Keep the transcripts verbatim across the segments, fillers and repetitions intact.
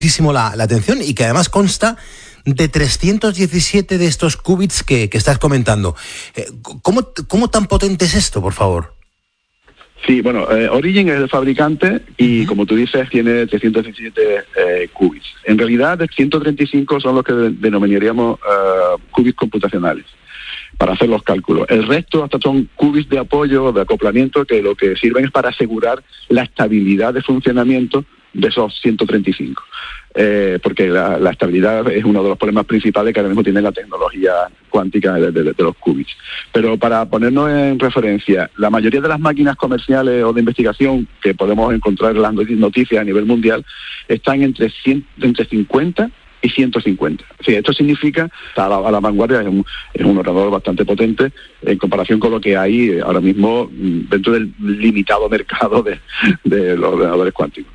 muchísimo la, la atención y que además consta de trescientos diecisiete de estos qubits que, que estás comentando. ¿Cómo, ¿Cómo tan potente es esto, por favor? Sí, bueno, eh, Origin es el fabricante y, uh-huh. como tú dices, tiene trescientos diecisiete eh, qubits. En realidad, ciento treinta y cinco son los que de, denominaríamos uh, qubits computacionales para hacer los cálculos. El resto hasta son qubits de apoyo, de acoplamiento, que lo que sirven es para asegurar la estabilidad de funcionamiento de esos ciento treinta y cinco. Eh, porque la, la estabilidad es uno de los problemas principales que ahora mismo tiene la tecnología cuántica de, de, de los qubits. Pero para ponernos en referencia, la mayoría de las máquinas comerciales o de investigación que podemos encontrar en las noticias a nivel mundial están entre, cien, entre cincuenta y ciento cincuenta. Sí, esto significa, a la, a la vanguardia, es un, es un ordenador bastante potente en comparación con lo que hay ahora mismo dentro del limitado mercado de, de los ordenadores cuánticos.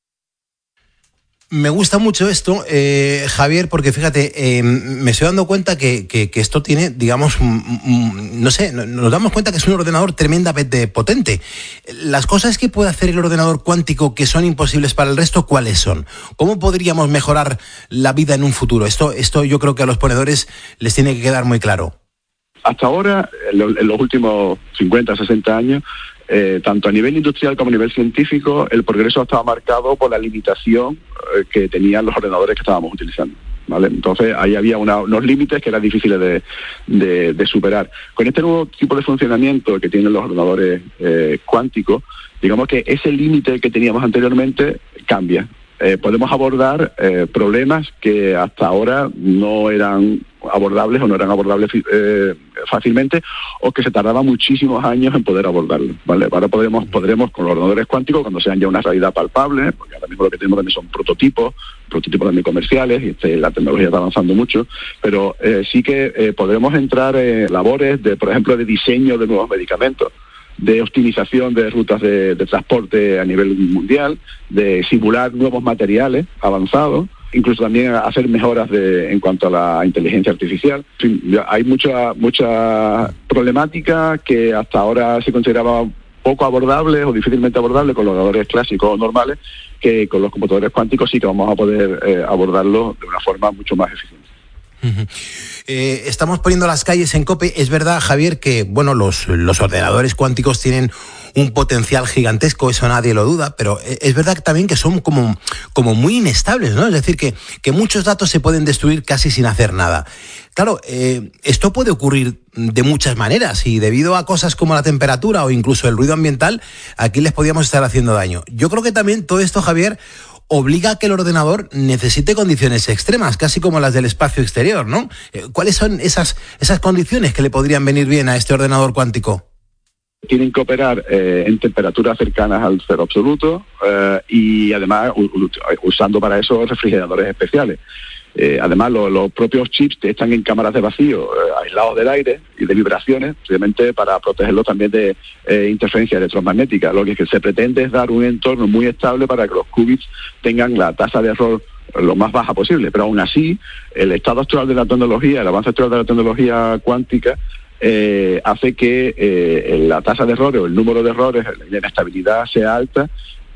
Me gusta mucho esto, eh, Javier, porque fíjate, eh, me estoy dando cuenta que, que, que esto tiene, digamos, mm, no sé, nos damos cuenta que es un ordenador tremendamente potente. Las cosas que puede hacer el ordenador cuántico que son imposibles para el resto, ¿cuáles son? ¿Cómo podríamos mejorar la vida en un futuro? Esto, esto yo creo que a los ponedores les tiene que quedar muy claro. Hasta ahora, en los últimos cincuenta, sesenta años, Eh, tanto a nivel industrial como a nivel científico, el progreso estaba marcado por la limitación eh, que tenían los ordenadores que estábamos utilizando, ¿vale? Entonces ahí había una, unos límites que eran difíciles de, de, de superar. Con este nuevo tipo de funcionamiento que tienen los ordenadores eh, cuánticos, digamos que ese límite que teníamos anteriormente cambia. Eh, podemos abordar eh, problemas que hasta ahora no eran abordables o no eran abordables eh, fácilmente, o que se tardaba muchísimos años en poder abordarlo, ¿vale? Ahora podremos, podremos con los ordenadores cuánticos, cuando sean ya una realidad palpable, porque ahora mismo lo que tenemos también son prototipos, prototipos también comerciales, y este, la tecnología está avanzando mucho, pero eh, sí que eh, podremos entrar en labores de, por ejemplo, de diseño de nuevos medicamentos, de optimización de rutas de, de transporte a nivel mundial, de simular nuevos materiales avanzados, incluso también hacer mejoras de, en cuanto a la inteligencia artificial. En fin, hay mucha mucha problemática que hasta ahora se consideraba poco abordables o difícilmente abordables con los ordenadores clásicos o normales, que con los computadores cuánticos sí que vamos a poder eh, abordarlo de una forma mucho más eficiente. Uh-huh. Eh, estamos poniendo las calles en COPE. Es verdad, Javier, que bueno, los, los ordenadores cuánticos tienen un potencial gigantesco, eso nadie lo duda, pero es verdad también que son como, como muy inestables, ¿no? Es decir, que, que muchos datos se pueden destruir casi sin hacer nada. Claro, eh, esto puede ocurrir de muchas maneras y debido a cosas como la temperatura o incluso el ruido ambiental, aquí les podríamos estar haciendo daño. Yo creo que también todo esto, Javier, obliga a que el ordenador necesite condiciones extremas, casi como las del espacio exterior, ¿no? ¿Cuáles son esas, esas condiciones que le podrían venir bien a este ordenador cuántico? Tienen que operar eh, en temperaturas cercanas al cero absoluto eh, y además u- usando para eso refrigeradores especiales. Eh, además, lo, los propios chips están en cámaras de vacío, eh, aislados del aire y de vibraciones, obviamente para protegerlos también de eh, interferencia electromagnética. Lo que se pretende es dar un entorno muy estable para que los qubits tengan la tasa de error lo más baja posible. Pero aún así, el estado actual de la tecnología, el avance actual de la tecnología cuántica, eh, hace que eh, la tasa de errores o el número de errores, la inestabilidad sea alta,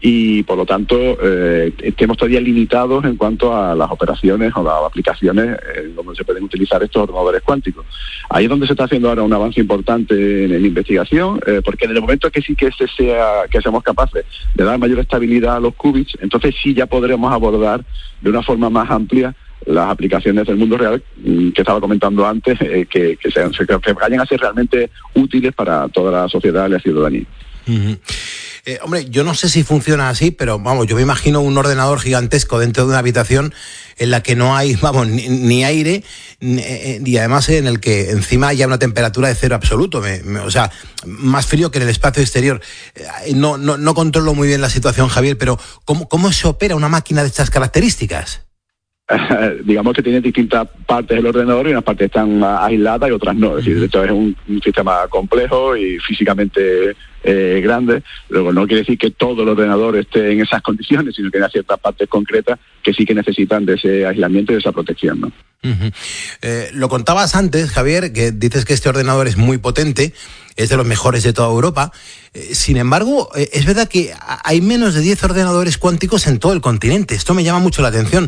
y por lo tanto eh, estemos todavía limitados en cuanto a las operaciones o las aplicaciones eh, donde se pueden utilizar estos ordenadores cuánticos. Ahí es donde se está haciendo ahora un avance importante en, en investigación, eh, porque en el momento que sí que se sea que seamos capaces de dar mayor estabilidad a los qubits, entonces sí ya podremos abordar de una forma más amplia las aplicaciones del mundo real que estaba comentando antes, eh, que, que, sean, que vayan a ser realmente útiles para toda la sociedad y la ciudadanía. Uh-huh. Eh, hombre, yo no sé si funciona así, pero vamos, yo me imagino un ordenador gigantesco dentro de una habitación en la que no hay, vamos, ni, ni aire, ni, eh, y además en el que encima haya una temperatura de cero absoluto, me, me, o sea, más frío que en el espacio exterior. Eh, no, no, no controlo muy bien la situación, Javier, pero ¿cómo, cómo se opera una máquina de estas características? eh, digamos que tiene distintas partes del ordenador y unas partes están aisladas y otras no. Es decir, esto es un, un sistema complejo y físicamente eh, grande. Luego no quiere decir que todo el ordenador esté en esas condiciones, sino que hay ciertas partes concretas que sí que necesitan de ese aislamiento y de esa protección, ¿no? Uh-huh. Eh, lo contabas antes, Javier, que dices que este ordenador es muy potente, es de los mejores de toda Europa. Eh, sin embargo, eh, es verdad que hay menos de diez ordenadores cuánticos en todo el continente. Esto me llama mucho la atención.